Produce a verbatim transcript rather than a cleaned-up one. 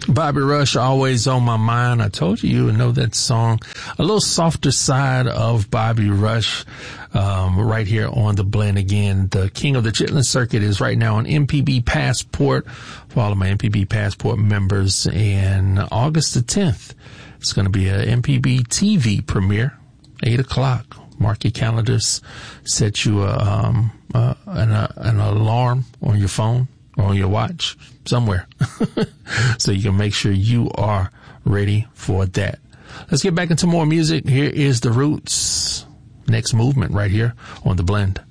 Bobby Rush, Always on My Mind. I told you you would know that song. A little softer side of Bobby Rush, um, right here on The Blend. Again, the King of the Chitlin Circuit is right now on M P B Passport for all of my M P B Passport members. And August the tenth, it's going to be a M P B T V premiere, eight o'clock. Mark your calendars. Set you a, um, uh, an, uh, an alarm on your phone or on your watch somewhere so you can make sure you are ready for that. Let's get back into more music. Here is The Roots. Next Movement right here on The Blend.